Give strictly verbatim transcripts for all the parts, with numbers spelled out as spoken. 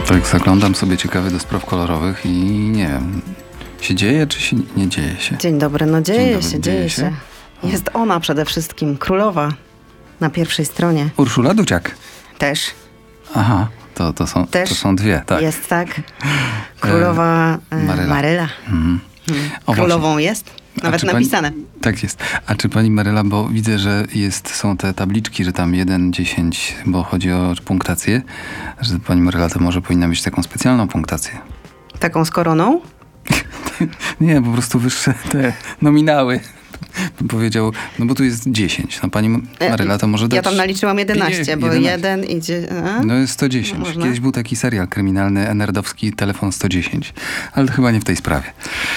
Tak zaglądam sobie ciekawy do spraw kolorowych i nie wiem, się dzieje, czy się nie dzieje się? Dzień dobry, no dzieje dobry, się, dzieje dzieje się. się. Jest ona przede wszystkim, królowa na pierwszej stronie. Urszula Dudziak. Też. Aha, to, to, są, Też to są dwie, tak. Jest tak. Królowa e, Maryla. Maryla. Mhm. Hmm. O, Królową właśnie. jest. A Nawet czy napisane. Pani, tak jest. A czy pani Maryla, bo widzę, że jest, są te tabliczki, że tam jeden, dziesięć, bo chodzi o punktację, że pani Maryla to może powinna mieć taką specjalną punktację. Taką z koroną? Nie, po prostu wyższe te nominały. Bym powiedział, no bo tu jest dziesięć. No pani Maryla to może dać... Ja tam naliczyłam jedenaście, bo jedenaście. jeden idzie... A? No jest sto dziesięć. Można? Kiedyś był taki serial kryminalny, enerdowski, Telefon sto dziesięć. Ale to chyba nie w tej sprawie.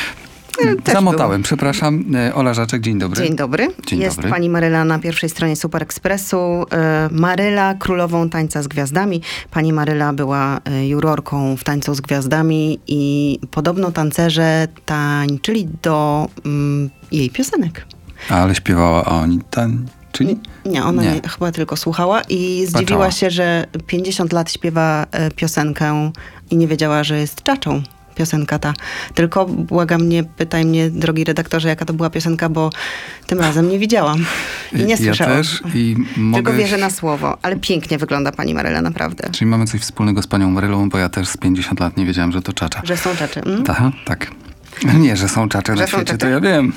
Też Zamotałem, przepraszam. Ola Żaczek, dzień dobry. Dzień dobry. Dzień Jest dobry. pani Maryla na pierwszej stronie Super Expressu. E, Maryla, królową tańca z gwiazdami. Pani Maryla była e, jurorką w Tańcu z Gwiazdami i podobno tancerze tańczyli do mm, jej piosenek. Ale śpiewała, a oni tańczyli? Nie, ona Nie. nie, chyba tylko słuchała i zdziwiła Patrzała. się, że pięćdziesiąt lat śpiewa e, piosenkę i nie wiedziała, że jest czaczą. Piosenka ta. Tylko błagam, nie pytaj mnie, drogi redaktorze, jaka to była piosenka, bo tym razem nie widziałam i nie Ja słyszałam. też i mogę... Tylko wierzę na słowo, ale pięknie wygląda pani Maryla, naprawdę. Czyli mamy coś wspólnego z panią Marylą, bo ja też z pięćdziesiąt lat nie wiedziałem, że to czacza. Że są czaczy. Mm? Aha, tak. Nie, że są czacze Że na są świecie, czacze? to ja wiem.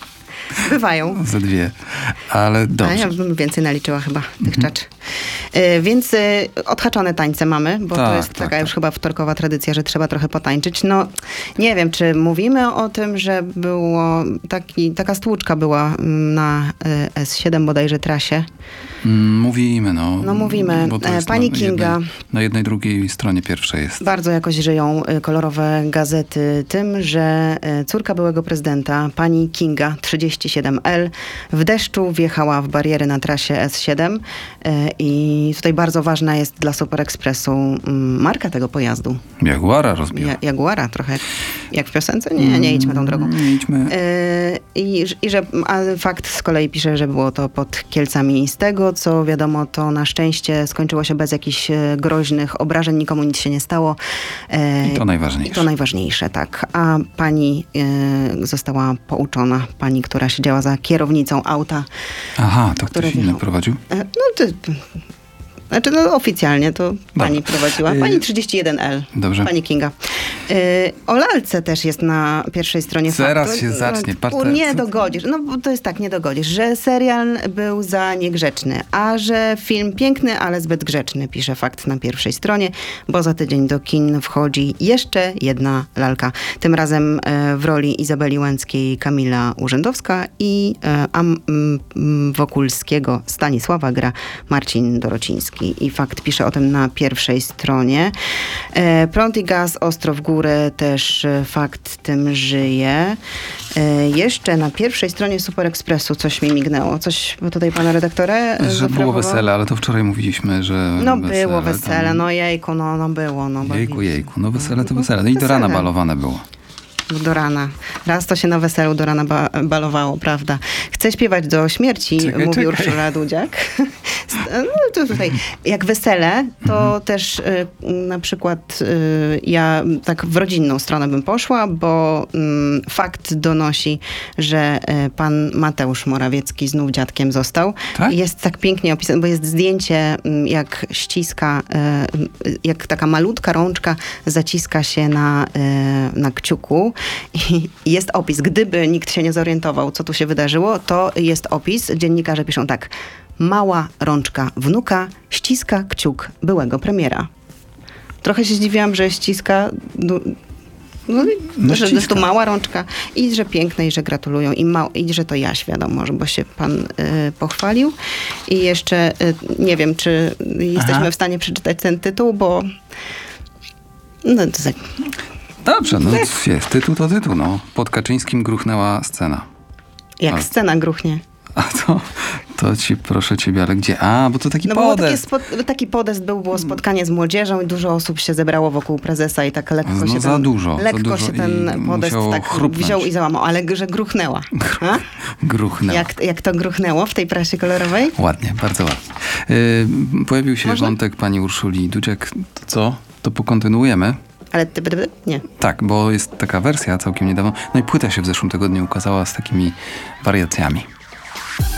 Bywają. Ze dwie. Ale A dobrze. ja bym więcej naliczyła chyba tych Mhm. czaczy. Y, więc y, odhaczone tańce mamy, bo to Tak, jest tak, taka tak. już chyba wtorkowa tradycja, że trzeba trochę potańczyć. No, nie wiem, czy mówimy o tym, że było taki, taka stłuczka była mm, na y, S siedem bodajże trasie. Mm, Mówimy, no. No mówimy. Bo to E, jest pani na Kinga. Jednej, na jednej, drugiej stronie pierwszej jest. Bardzo jakoś żyją y, kolorowe gazety tym, że y, córka byłego prezydenta, pani Kinga trzydzieści siedem L, w deszczu wjechała w bariery na trasie S siedem y, i tutaj bardzo ważna jest dla Super Expressu mm, marka tego pojazdu. Jaguara rozbiła. Ja, Jaguara, trochę jak, jak w piosence. Nie, nie idźmy tą drogą. Nie idźmy. Y, I, I że a fakt z kolei pisze, że było to pod Kielcami. Z tego, co wiadomo, to na szczęście skończyło się bez jakichś e, groźnych obrażeń, nikomu nic się nie stało. E, I to najważniejsze. I to najważniejsze, tak. A pani e, została pouczona, pani, która siedziała za kierownicą auta. Aha, to które ktoś inny wjechał. prowadził? E, no ty, znaczy no oficjalnie to pani Dobra. prowadziła. Y- Pani trzydzieści jeden L. Dobrze. Pani Kinga. Yy, o lalce też jest na pierwszej stronie Zaraz faktu. się zacznie. Patrz, U, te- nie co- dogodzisz. No bo to jest tak, nie dogodzisz, że serial był za niegrzeczny, a że film piękny, ale zbyt grzeczny, pisze fakt na pierwszej stronie, bo za tydzień do kin wchodzi jeszcze jedna lalka. Tym razem e, w roli Izabeli Łęckiej Kamila Urzędowska i e, a m, m, Wokulskiego Stanisława gra Marcin Dorociński. I fakt pisze o tym na pierwszej stronie. E, Prąd i gaz, ostro w górę, też e, fakt tym żyje. E, jeszcze na pierwszej stronie Super Expressu coś mi mignęło. Coś tutaj pana redaktora e, Że było zafragowało? wesele, ale to wczoraj mówiliśmy, że No wesele, było wesele, tam- no jejku, no, no było. No, Jejku, bawili się. jejku. No wesele to No, wesele. No i do wesele. rana balowane było. Do rana. Raz to się na weselu do rana ba- balowało, prawda? Chcę śpiewać do śmierci, Czekaj, mówi czekaj. Urszula Dudziak. No to tutaj, jak wesele, to Mhm. też y, na przykład y, ja tak w rodzinną stronę bym poszła, bo y, fakt donosi, że y, pan Mateusz Morawiecki znów dziadkiem został. Tak? Jest tak pięknie opisane, bo jest zdjęcie, y, jak ściska, y, y, jak taka malutka rączka zaciska się na, y, na kciuku. I jest opis. Gdyby nikt się nie zorientował, co tu się wydarzyło, to jest opis. Dziennikarze piszą tak. Mała rączka wnuka ściska kciuk byłego premiera. Trochę się zdziwiłam, że ściska... Du- no, No że to jest ściska. tu mała rączka i że piękne i że gratulują i, ma- i że to Jaś, wiadomo, że bo się pan y, pochwalił. I jeszcze y, nie wiem, czy jesteśmy Aha. w stanie przeczytać ten tytuł, bo no, to tak, Dobrze, no jest. Tytuł to tytuł, no. Pod Kaczyńskim gruchnęła scena. jak Ale- scena gruchnie. A to, to ci, proszę ciebie, ale gdzie? A, bo to taki No było takie podest. spot, taki podest był, było spotkanie z młodzieżą i dużo osób się zebrało wokół prezesa i tak lekko No się za ten, dużo, za lekko dużo się i ten podest musiało tak chrupnąć. wziął i załamał, ale g- że gruchnęła. A? Gruchnęła. Jak, jak to gruchnęło w tej prasie kolorowej? Ładnie, bardzo ładnie. Yy, pojawił się Można? wątek pani Urszuli Dudziak. To co? To pokontynuujemy. Ale ty, ty, ty, nie. Tak, bo jest taka wersja całkiem niedawno. No i płyta się w zeszłym tygodniu ukazała z takimi wariacjami.